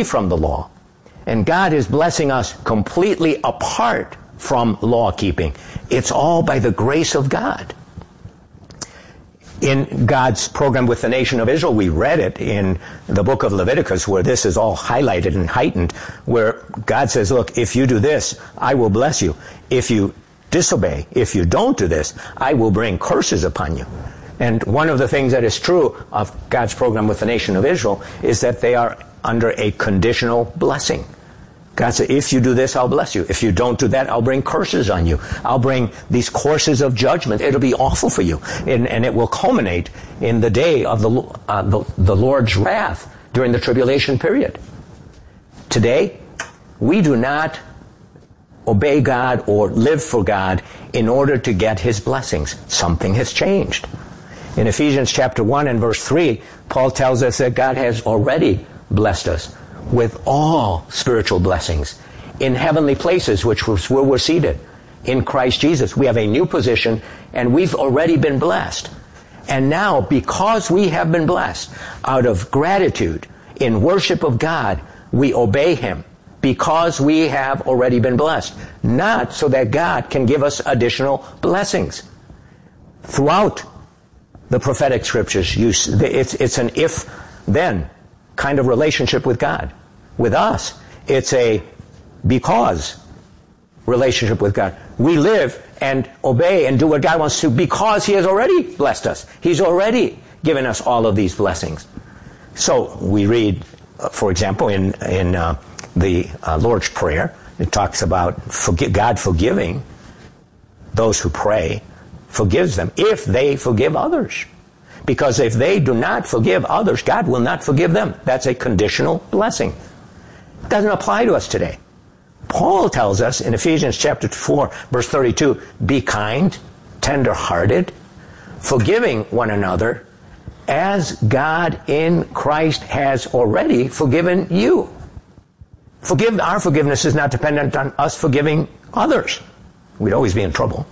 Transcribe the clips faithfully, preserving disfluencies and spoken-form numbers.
free from the law. And God is blessing us completely apart from law keeping. It's all by the grace of God. In God's program with the nation of Israel, we read it in the book of Leviticus, where this is all highlighted and heightened, where God says, look, if you do this, I will bless you. If you disobey, if you don't do this, I will bring curses upon you. And one of the things that is true of God's program with the nation of Israel is that they are under a conditional blessing. God said, if you do this, I'll bless you. If you don't do that, I'll bring curses on you. I'll bring these courses of judgment. It'll be awful for you. And, and it will culminate in the day of the, uh, the, the Lord's wrath during the tribulation period. Today, we do not obey God or live for God in order to get His blessings. Something has changed. In Ephesians chapter one and verse three, Paul tells us that God has already blessed us with all spiritual blessings in heavenly places, which was where we're seated in Christ Jesus. We have a new position, and we've already been blessed. And now, because we have been blessed, out of gratitude, in worship of God, we obey Him, because we have already been blessed, not so that God can give us additional blessings. Throughout the prophetic scriptures, you, it's, it's an if-then kind of relationship with God. With us, it's a because relationship with God. We live and obey and do what God wants to because He has already blessed us. He's already given us all of these blessings. So we read, uh, for example, in, in uh, the uh, Lord's Prayer, it talks about forgi- God forgiving those who pray, forgives them if they forgive others. Because if they do not forgive others, God will not forgive them. That's a conditional blessing. It doesn't apply to us today. Paul tells us in Ephesians chapter four, verse thirty-two, be kind, tender-hearted, forgiving one another, as God in Christ has already forgiven you. Forgive, our forgiveness is not dependent on us forgiving others. We'd always be in trouble.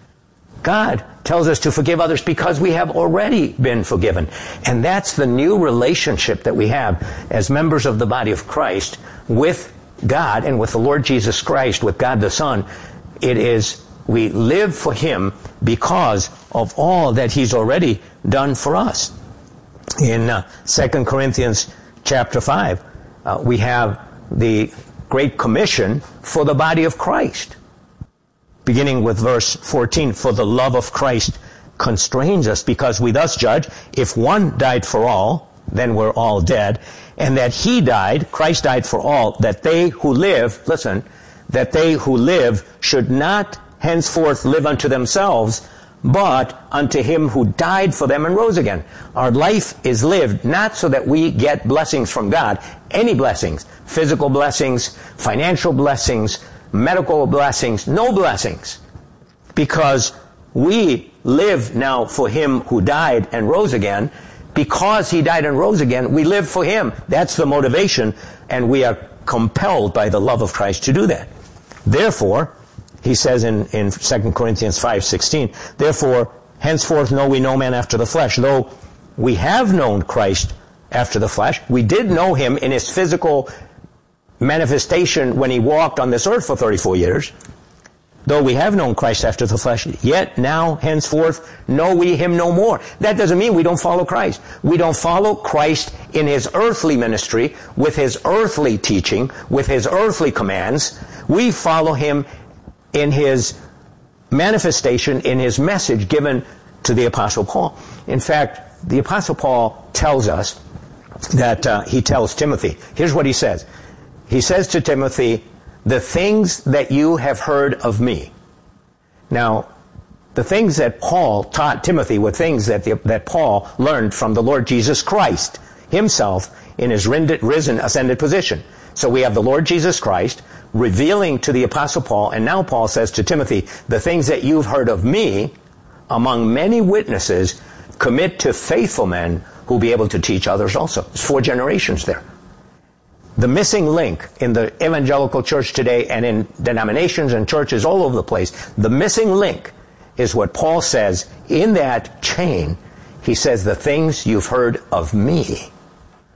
God tells us to forgive others because we have already been forgiven. And that's the new relationship that we have as members of the body of Christ with God and with the Lord Jesus Christ, with God the Son. It is, we live for Him because of all that He's already done for us. In uh, Second Corinthians chapter five, uh, we have the Great Commission for the body of Christ. Beginning with verse fourteen, for the love of Christ constrains us, because we thus judge, if one died for all, then we're all dead, and that He died, Christ died for all, that they who live, listen, that they who live should not henceforth live unto themselves, but unto Him who died for them and rose again. Our life is lived not so that we get blessings from God, any blessings, physical blessings, financial blessings, medical blessings, no blessings, because we live now for Him who died and rose again. Because He died and rose again, we live for Him. That's the motivation, and we are compelled by the love of Christ to do that. Therefore, he says in, in Second Corinthians five sixteen, therefore, henceforth know we no man after the flesh. Though we have known Christ after the flesh, we did know Him in His physical manifestation when He walked on this earth for thirty-four years. Though we have known Christ after the flesh, yet now, henceforth, know we Him no more. That doesn't mean we don't follow Christ. We don't follow Christ in His earthly ministry, with His earthly teaching, with His earthly commands. We follow Him in His manifestation, in His message given to the Apostle Paul. In fact, the Apostle Paul tells us that uh, he tells Timothy, here's what he says. He says to Timothy, the things that you have heard of me. Now, the things that Paul taught Timothy were things that, the, that Paul learned from the Lord Jesus Christ Himself in His risen, ascended position. So we have the Lord Jesus Christ revealing to the Apostle Paul, and now Paul says to Timothy, the things that you've heard of me among many witnesses, commit to faithful men who will be able to teach others also. There's four generations there. The missing link in the evangelical church today and in denominations and churches all over the place, the missing link is what Paul says in that chain. He says, the things you've heard of me.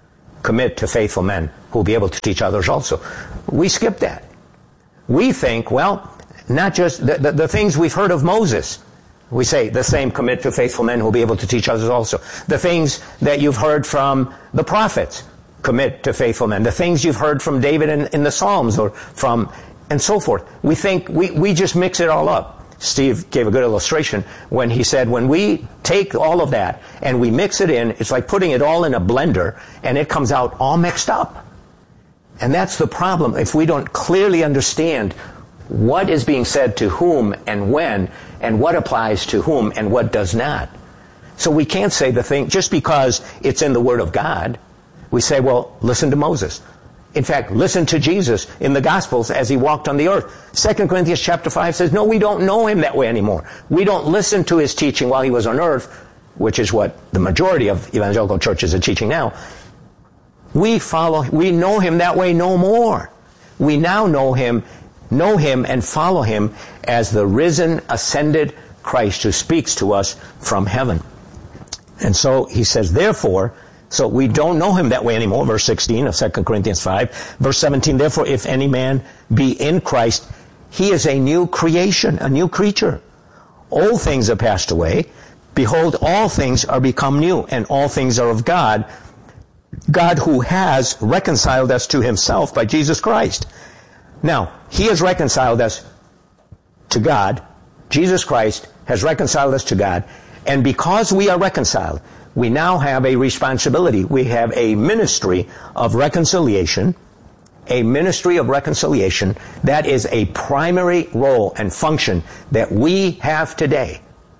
commit to faithful men who will be able to teach others also. We skip that. We think, well, not just the, the, the things we've heard of Moses. We say the same, commit to faithful men who will be able to teach others also. The things that you've heard from the prophets, commit to faithful men. The things you've heard from David in, in the Psalms or from, and so forth. We think, we, we just mix it all up. Steve gave a good illustration when he said, when we take all of that and we mix it in, it's like putting it all in a blender and it comes out all mixed up. And that's the problem. If we don't clearly understand what is being said to whom and when, and what applies to whom and what does not. So we can't say the thing, just because it's in the Word of God, we say, well, listen to Moses. In fact, listen to Jesus in the Gospels as he walked on the earth. Second Corinthians chapter five says, no, we don't know him that way anymore. We don't listen to his teaching while he was on earth, which is what the majority of evangelical churches are teaching now. We follow, we know him that way no more. We now know him, know him and follow him as the risen, ascended Christ who speaks to us from heaven. And so he says, therefore, so we don't know him that way anymore, verse sixteen of Second Corinthians five. Verse seventeen, therefore, if any man be in Christ, he is a new creation, a new creature. Old things are passed away. Behold, all things are become new, and all things are of God, God who has reconciled us to himself by Jesus Christ. Now, he has reconciled us to God. Jesus Christ has reconciled us to God. And because we are reconciled, we now have a responsibility. We have a ministry of reconciliation. A ministry of reconciliation. That is a primary role and function that we have today.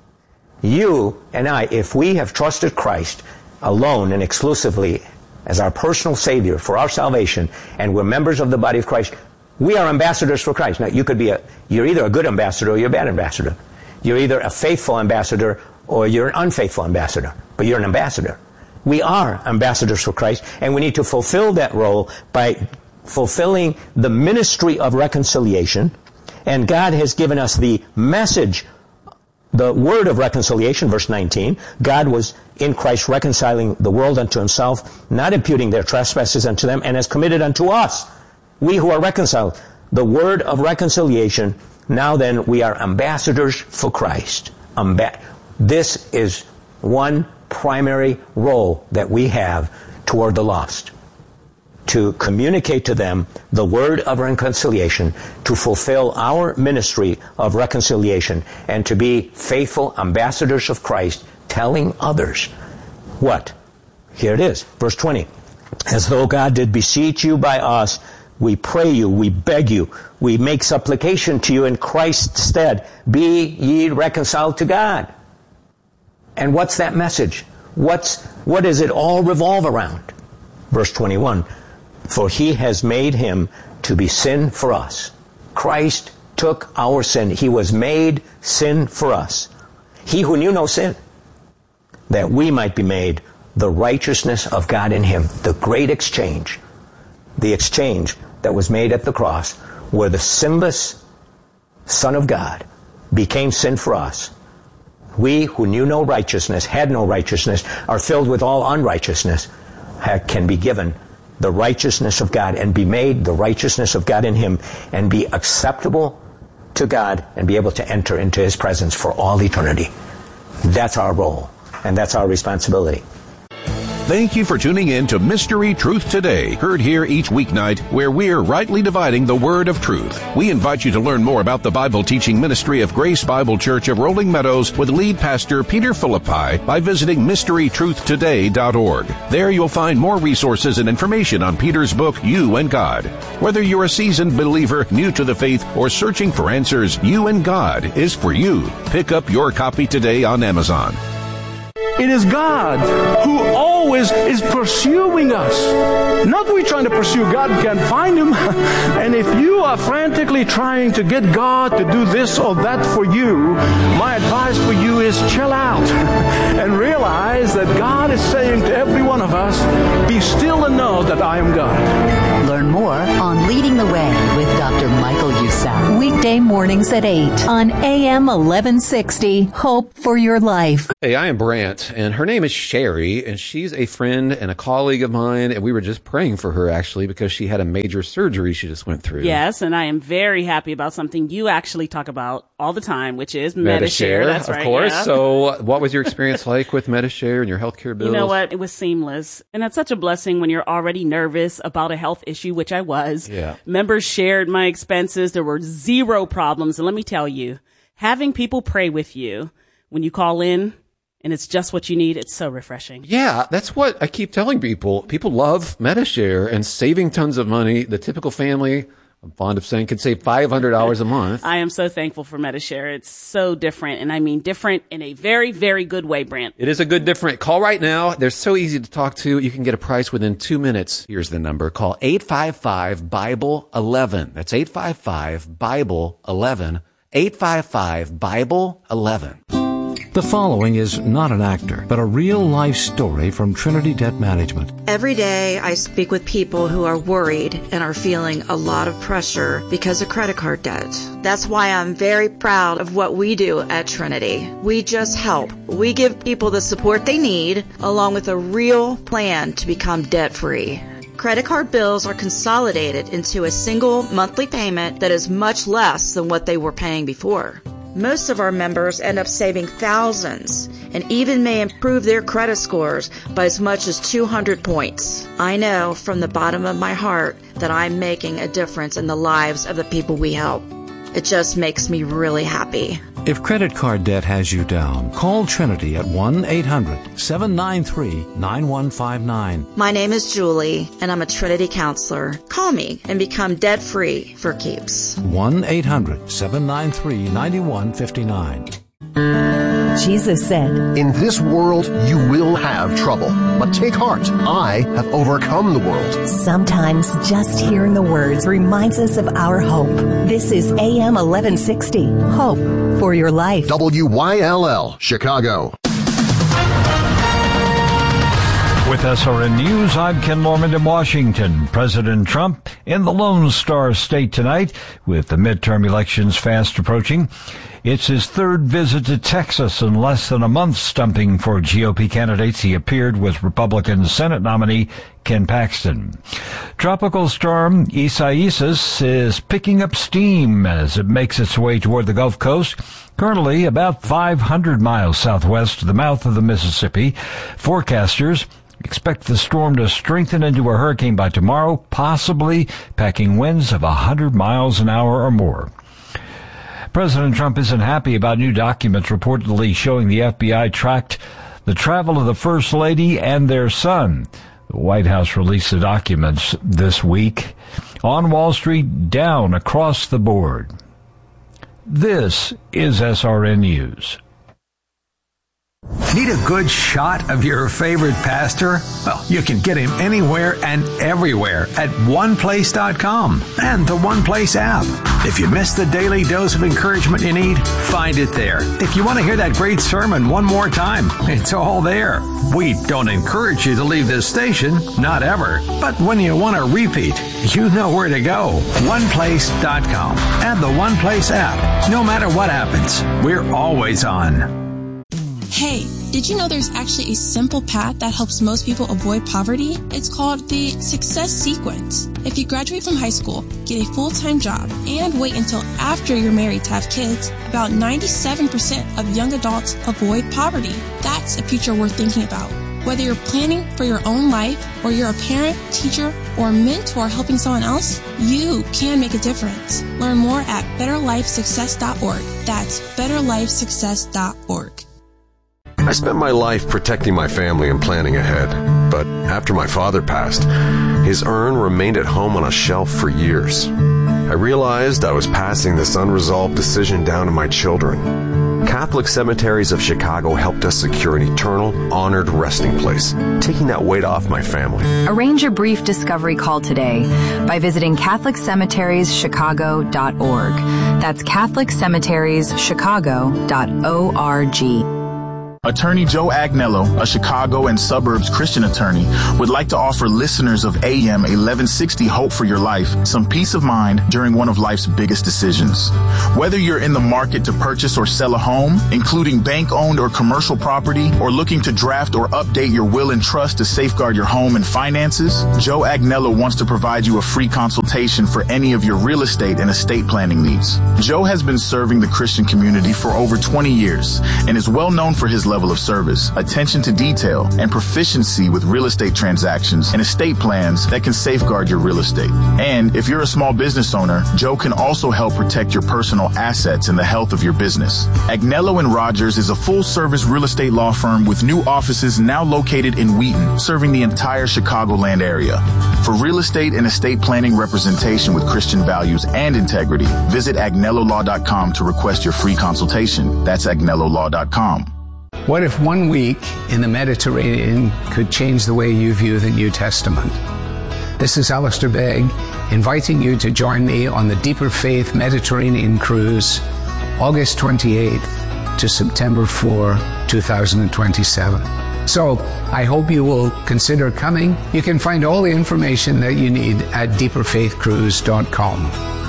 You and I, if we have trusted Christ alone and exclusively as our personal Savior for our salvation, and we're members of the body of Christ, we are ambassadors for Christ. Now, you could be a, you're either a good ambassador or you're a bad ambassador. You're either a faithful ambassador or you're an unfaithful ambassador. But you're an ambassador. We are ambassadors for Christ, and we need to fulfill that role by fulfilling the ministry of reconciliation. And God has given us the message, the word of reconciliation, verse nineteen. God was in Christ reconciling the world unto himself, not imputing their trespasses unto them, and has committed unto us, we who are reconciled, the word of reconciliation. Now then, we are ambassadors for Christ. Amba- this is one primary role that we have toward the lost. To communicate to them the word of reconciliation, to fulfill our ministry of reconciliation, and to be faithful ambassadors of Christ, telling others what? Here it is, verse twenty. As though God did beseech you by us, we pray you, we beg you, we make supplication to you in Christ's stead, be ye reconciled to God. And what's that message? What's, what does it all revolve around? Verse twenty-one, for he has made him to be sin for us. Christ took our sin. He was made sin for us. He who knew no sin, that we might be made the righteousness of God in him. The great exchange. The exchange that was made at the cross, where the sinless Son of God became sin for us. We who knew no righteousness, had no righteousness, are filled with all unrighteousness, can be given the righteousness of God and be made the righteousness of God in him and be acceptable to God and be able to enter into his presence for all eternity. That's our role, and that's our responsibility. Thank you for tuning in to Mystery Truth Today, heard here each weeknight, where we're rightly dividing the word of truth. We invite you to learn more about the Bible teaching ministry of Grace Bible Church of Rolling Meadows with lead pastor Peter Philippi by visiting mystery truth today dot org. There you'll find more resources and information on Peter's book, You and God. Whether you're a seasoned believer, new to the faith, or searching for answers, You and God is for you. Pick up your copy today on Amazon. It is God who always is pursuing us. Not we trying to pursue God, can't find him. And if you are frantically trying to get God to do this or that for you, my advice for you is chill out and realize that God is saying to every one of us, be still and know that I am God. Learn more on Leading the Way with Doctor Doctor Michael Youssef. Weekday mornings at eight on A M eleven sixty. Hope for your life. Hey, I am Brant, and her name is Sherry, and she's a friend and a colleague of mine, and we were just praying for her, actually, because she had a major surgery she just went through. Yes, and I am very happy about something you actually talk about all the time, which is Medi-Share. That's of right, course. yeah. So what was your experience like with Medi-Share and your healthcare bills? You know what? It was seamless. And that's such a blessing when you're already nervous about a health issue, which I was. Yeah. Members shared my expenses. There were zero problems. And let me tell you, having people pray with you when you call in and it's just what you need, it's so refreshing. Yeah, that's what I keep telling people. People love Medi-Share and saving tons of money. The typical family, I'm fond of saying, can save five hundred dollars a month. I am so thankful for Medi-Share. It's so different. And I mean different in a very, very good way, Brant. It is a good different. Call right now. They're so easy to talk to. You can get a price within two minutes. Here's the number. Call eight five five, Bible eleven. That's eight five five, Bible eleven. eight five five, Bible eleven. The following is not an actor, but a real-life story from Trinity Debt Management. Every day I speak with people who are worried and are feeling a lot of pressure because of credit card debt. That's why I'm very proud of what we do at Trinity. We just help. We give people the support they need, along with a real plan to become debt-free. Credit card bills are consolidated into a single monthly payment that is much less than what they were paying before. Most of our members end up saving thousands and even may improve their credit scores by as much as two hundred points. I know from the bottom of my heart that I'm making a difference in the lives of the people we help. It just makes me really happy. If credit card debt has you down, call Trinity at one eight hundred, seven nine three, nine one five nine. My name is Julie, and I'm a Trinity counselor. Call me and become debt-free for keeps. one eight hundred, seven nine three, nine one five nine. Jesus said, "In this world you will have trouble, but take heart. I have overcome the world." Sometimes just hearing the words reminds us of our hope. This is A M eleven sixty. Hope for your life. W Y L L, Chicago. With S R N News, I'm Ken Lorman in Washington. President Trump in the Lone Star State tonight, with the midterm elections fast approaching. It's his third visit to Texas in less than a month, stumping for G O P candidates. He appeared with Republican Senate nominee Ken Paxton. Tropical storm Isaias is picking up steam as it makes its way toward the Gulf Coast. Currently about five hundred miles southwest of the mouth of the Mississippi. Forecasters expect the storm to strengthen into a hurricane by tomorrow, possibly packing winds of one hundred miles an hour or more. President Trump isn't happy about new documents reportedly showing the F B I tracked the travel of the First Lady and their son. The White House released the documents this week. On Wall Street, down across the board. This is S R N News. Need a good shot of your favorite pastor? Well, you can get him anywhere and everywhere at one place dot com and the OnePlace app. If you missed the daily dose of encouragement you need, find it there. If you want to hear that great sermon one more time, it's all there. We don't encourage you to leave this station, not ever. But when you want to repeat, you know where to go. one place dot com and the OnePlace app. No matter what happens, we're always on. Hey, did you know there's actually a simple path that helps most people avoid poverty? It's called the Success Sequence. If you graduate from high school, get a full-time job, and wait until after you're married to have kids, about ninety-seven percent of young adults avoid poverty. That's a future worth thinking about. Whether you're planning for your own life, or you're a parent, teacher, or mentor helping someone else, you can make a difference. Learn more at better life success dot org. That's better life success dot org. I spent my life protecting my family and planning ahead, but after my father passed, his urn remained at home on a shelf for years. I realized I was passing this unresolved decision down to my children. Catholic Cemeteries of Chicago helped us secure an eternal, honored resting place, taking that weight off my family. Arrange a brief discovery call today by visiting catholic cemeteries chicago dot org. That's catholic cemeteries chicago dot org. Attorney Joe Agnello, a Chicago and suburbs Christian attorney, would like to offer listeners of A M eleven sixty Hope for Your Life some peace of mind during one of life's biggest decisions. Whether you're in the market to purchase or sell a home, including bank-owned or commercial property, or looking to draft or update your will and trust to safeguard your home and finances, Joe Agnello wants to provide you a free consultation for any of your real estate and estate planning needs. Joe has been serving the Christian community for over twenty years and is well known for his level of service, attention to detail, and proficiency with real estate transactions and estate plans that can safeguard your real estate. And if you're a small business owner, Joe can also help protect your personal assets and the health of your business. Agnello and Rogers is a full-service real estate law firm with new offices now located in Wheaton, serving the entire Chicagoland area. For real estate and estate planning representation with Christian values and integrity, visit agnello law dot com to request your free consultation. That's agnello law dot com. What if one week in the Mediterranean could change the way you view the New Testament? This is Alistair Begg, inviting you to join me on the Deeper Faith Mediterranean Cruise, August twenty-eighth to September fourth, twenty twenty-seven. So, I hope you will consider coming. You can find all the information that you need at deeper faith cruise dot com.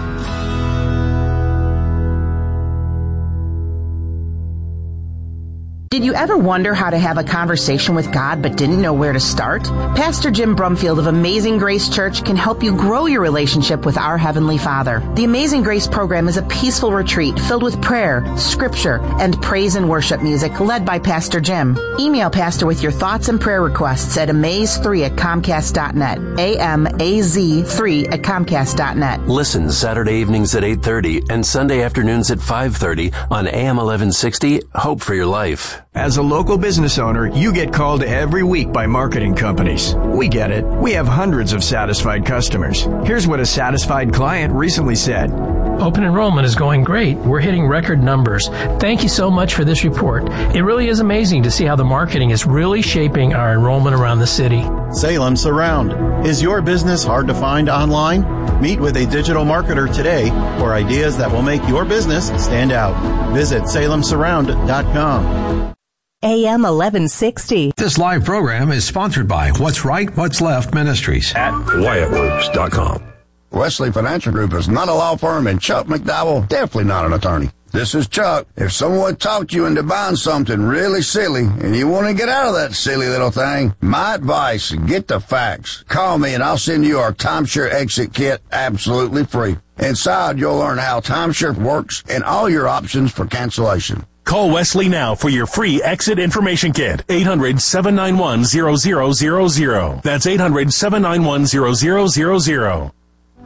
Did you ever wonder how to have a conversation with God but didn't know where to start? Pastor Jim Brumfield of Amazing Grace Church can help you grow your relationship with our Heavenly Father. The Amazing Grace program is a peaceful retreat filled with prayer, scripture, and praise and worship music led by Pastor Jim. Email Pastor with your thoughts and prayer requests at amaze three at comcast dot net. A M A Z three at comcast dot net. Listen Saturday evenings at eight thirty and Sunday afternoons at five thirty on A M eleven sixty, Hope for Your Life. As a local business owner, you get called every week by marketing companies. We get it. We have hundreds of satisfied customers. Here's what a satisfied client recently said. Open enrollment is going great. We're hitting record numbers. Thank you so much for this report. It really is amazing to see how the marketing is really shaping our enrollment around the city. Salem Surround. Is your business hard to find online? Meet with a digital marketer today for ideas that will make your business stand out. Visit salem surround dot com. A M eleven sixty. This live program is sponsored by What's Right, What's Left Ministries at wyatt works dot com. Wesley Financial Group is not a law firm, and Chuck McDowell definitely not an attorney. This is Chuck. If someone talked you into buying something really silly and you want to get out of that silly little thing, my advice, get the facts. Call me and I'll send you our timeshare exit kit absolutely free. Inside, you'll learn how timeshare works and all your options for cancellation. Call Wesley now for your free exit information kit. eight hundred, seven nine one, zero zero zero zero. That's eight hundred, seven nine one, zero zero zero zero.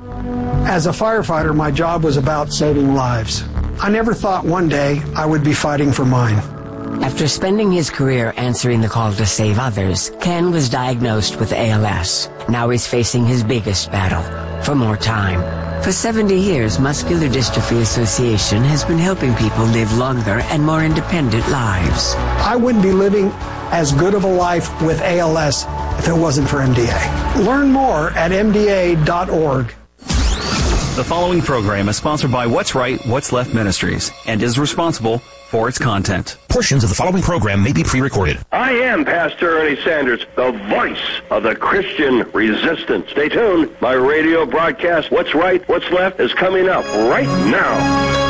As a firefighter, my job was about saving lives. I never thought one day I would be fighting for mine. After spending his career answering the call to save others, Ken was diagnosed with A L S. Now he's facing his biggest battle, for more time. For seventy years, Muscular Dystrophy Association has been helping people live longer and more independent lives. I wouldn't be living as good of a life with A L S if it wasn't for M D A. Learn more at M D A dot org. The following program is sponsored by What's Right, What's Left Ministries and is responsible for its content. Portions of the following program may be pre-recorded. I am Pastor Ernie Sanders, the voice of the Christian resistance. Stay tuned. My radio broadcast, What's Right, What's Left, is coming up right now.